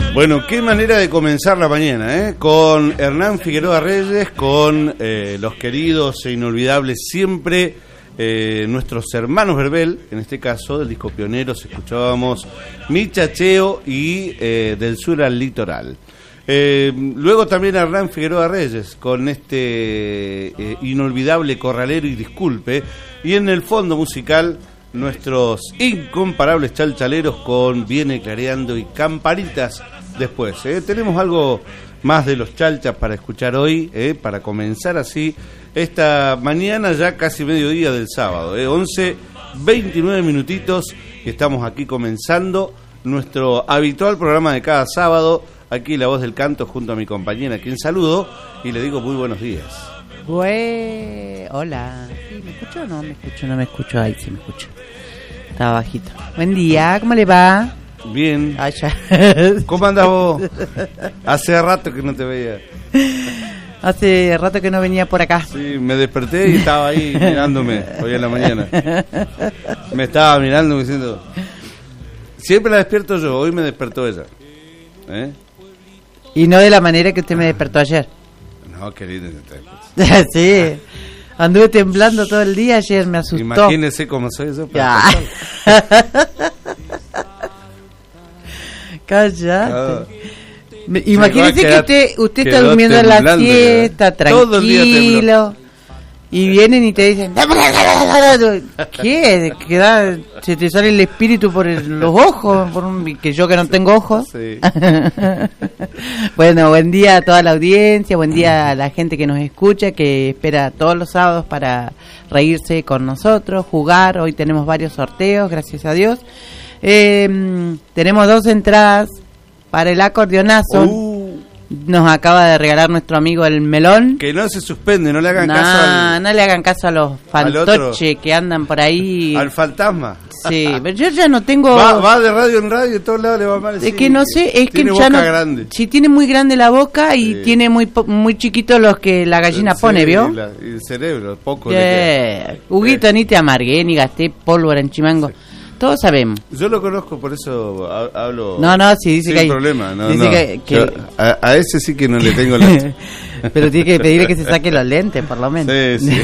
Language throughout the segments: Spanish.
Bueno, qué manera de comenzar la mañana, ¿eh? Con Hernán Figueroa Reyes, con los queridos e inolvidables siempre, nuestros hermanos Verbel, en este caso del disco Pioneros, escuchábamos Mi Chacheo y Del Sur al Litoral. Luego también Hernán Figueroa Reyes, con este inolvidable Corralero y Disculpe, y en el fondo musical nuestros incomparables chalchaleros con Viene Clareando y Campanitas después. Tenemos algo más de los chalchas para escuchar hoy, para comenzar así esta mañana, ya casi mediodía del sábado, 11:29 minutitos, y estamos aquí comenzando nuestro habitual programa de cada sábado, aquí La Voz del Canto junto a mi compañera, a quien saludo y le digo muy buenos días. Hola. ¿Sí, me escucho o no me escucho? No me escucho, ahí sí me escucho. Estaba bajito. Buen día, ¿cómo le va? Bien. Ay, ya. ¿Cómo andas vos? Hace rato que no te veía. Hace rato que no venía por acá. Sí, me desperté y estaba ahí mirándome hoy en la mañana. Me estaba mirando diciendo... Siempre la despierto yo, hoy me despertó ella. Y no de la manera que usted me despertó ayer. No, querido. Sí, anduve temblando todo el día ayer, me asustó. Imagínese cómo soy yo. Cállate. Imagínese que usted está durmiendo en la siesta, tranquilo, y vienen y te dicen, ¿qué? Se te sale el espíritu por los ojos, que yo que no tengo ojos. Sí. Bueno, buen día a toda la audiencia, buen día a la gente que nos escucha, que espera todos los sábados para reírse con nosotros, jugar. Hoy tenemos varios sorteos, gracias a Dios. Tenemos 2 entradas para el acordeonazo. Nos acaba de regalar nuestro amigo el Melón. Que no se suspende, no le hagan caso no le hagan caso a los fantoches que andan por ahí. Al fantasma. Sí, pero yo ya no tengo... Va de radio en radio, de todos lados le va mal. Es que no sé, es que ya no... Grande. Sí, tiene muy grande la boca y tiene muy chiquito los que la gallina pone, ¿vio? Y el cerebro, poco. Huguito, ni te amargué, ni gasté pólvora en Chimango. Sí. Todos sabemos. Yo lo conozco, por eso hablo. No, sí, dice sin que hay problema. No, dice que a ese sí que no le tengo lentes. Pero tiene que pedirle que se saque los lentes, por lo menos. Sí.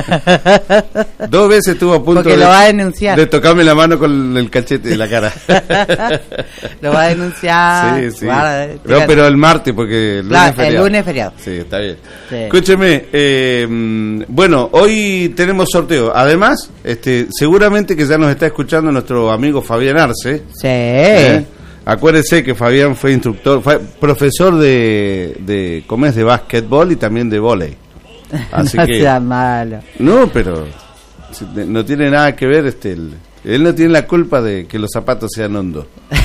2 veces estuvo a punto lo va a denunciar. De tocarme la mano con el cachete de la cara. Lo va a denunciar. Sí. No, pero el martes, porque el lunes es feriado. Sí, está bien. Sí. Escúcheme, bueno, hoy tenemos sorteo. Además, seguramente que ya nos está escuchando nuestro amigo Fabián Arce. Sí. Acuérdese que Fabián fue instructor, fue profesor de básquetbol y también de vóley. Así no que sea malo. No, pero no tiene nada que ver, él no tiene la culpa de que los zapatos sean hondos.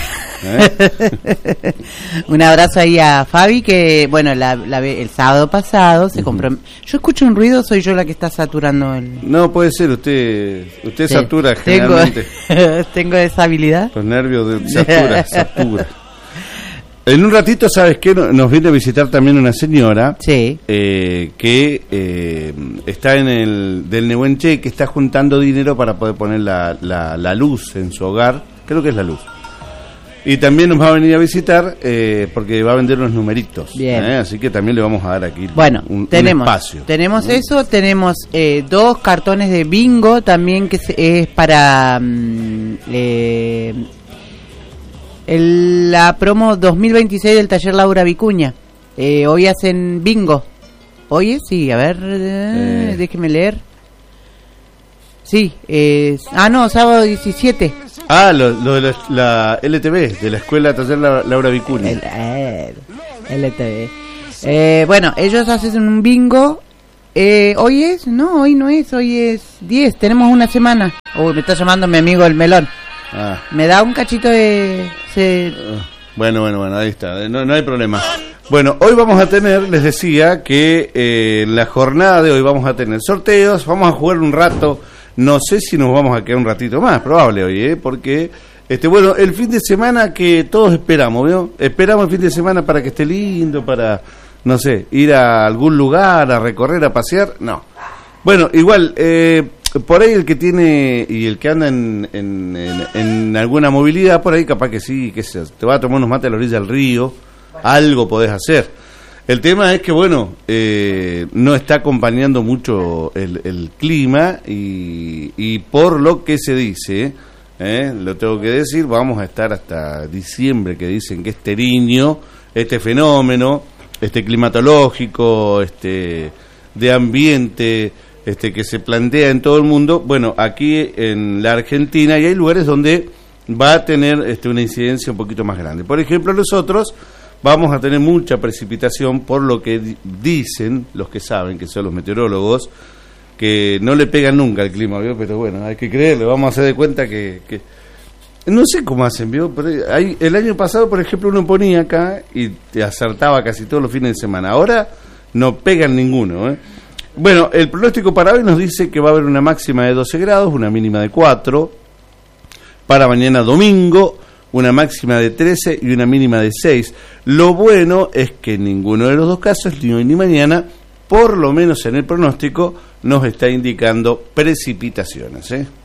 Un abrazo ahí a Fabi, que bueno, el sábado pasado se compró. Yo escucho un ruido, soy yo la que está saturando el... No, puede ser, usted sí. Satura generalmente. Tengo esa habilidad. Los nervios de satura. En un ratito, ¿sabes qué? Nos viene a visitar también una señora. Sí. Que está en del Nehuenche, que está juntando dinero para poder poner la luz en su hogar. Creo que es la luz. Y también nos va a venir a visitar porque va a vender unos numeritos. Bien. Así que también le vamos a dar aquí un espacio. Tenemos eso, tenemos 2 cartones de bingo también, que es para la promo 2026 del taller Laura Vicuña. Hoy hacen bingo. Oye, sí, a ver, déjeme leer. Sí, sábado 17. Lo de la LTV, de la Escuela Taller Laura Vicuña. LTV. Bueno, ellos hacen un bingo. ¿Hoy es? No, hoy no es, hoy es 10. Tenemos una semana. Me está llamando mi amigo el Melón. Me da un cachito de... Bueno, ahí está, no hay problema. Bueno, hoy vamos a tener, les decía, que en la jornada de hoy vamos a tener sorteos, vamos a jugar un rato. No sé si nos vamos a quedar un ratito más, probable hoy, porque bueno, el fin de semana que todos esperamos, ¿vio? Esperamos el fin de semana para que esté lindo, para, no sé, ir a algún lugar, a recorrer, a pasear, no. Bueno, igual, por ahí el que tiene y el que anda en alguna movilidad, por ahí capaz que sí, que te va a tomar unos mates a la orilla del río, algo podés hacer. El tema es que, bueno, no está acompañando mucho el clima y por lo que se dice, lo tengo que decir, vamos a estar hasta diciembre, que dicen que este niño, este fenómeno, climatológico, de ambiente, que se plantea en todo el mundo, bueno, aquí en la Argentina y hay lugares donde va a tener una incidencia un poquito más grande. Por ejemplo, nosotros vamos a tener mucha precipitación por lo que dicen los que saben, que son los meteorólogos, que no le pegan nunca al clima, ¿vio? Pero bueno, hay que creerle, vamos a hacer de cuenta que no sé cómo hacen, ¿vio? Pero el año pasado, por ejemplo, uno ponía acá y te acertaba casi todos los fines de semana. Ahora no pegan ninguno, ¿eh? Bueno, el pronóstico para hoy nos dice que va a haber una máxima de 12 grados, una mínima de 4, para mañana domingo, una máxima de 13 y una mínima de 6. Lo bueno es que en ninguno de los dos casos, ni hoy ni mañana, por lo menos en el pronóstico, nos está indicando precipitaciones, ¿eh?